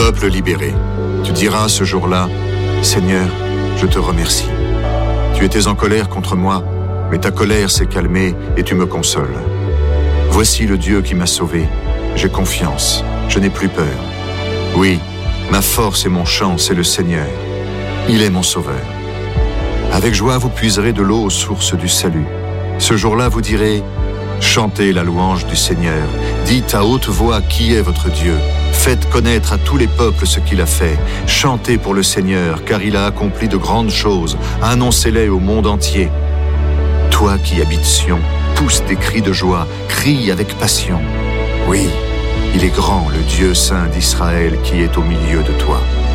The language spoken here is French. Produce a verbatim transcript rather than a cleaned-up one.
peuple libéré. Tu diras ce jour-là, Seigneur, je te remercie. Tu étais en colère contre moi, mais ta colère s'est calmée et tu me consoles. Voici le Dieu qui m'a sauvé. J'ai confiance, je n'ai plus peur. Oui, ma force et mon chant, c'est le Seigneur. Il est mon sauveur. Avec joie, vous puiserez de l'eau aux sources du salut. Ce jour-là, vous direz, chantez la louange du Seigneur. Dites à haute voix qui est votre Dieu. Faites connaître à tous les peuples ce qu'il a fait. Chantez pour le Seigneur, car il a accompli de grandes choses. Annoncez-les au monde entier. Toi qui habites Sion, pousse des cris de joie, crie avec passion. Oui, il est grand, le Dieu saint d'Israël qui est au milieu de toi.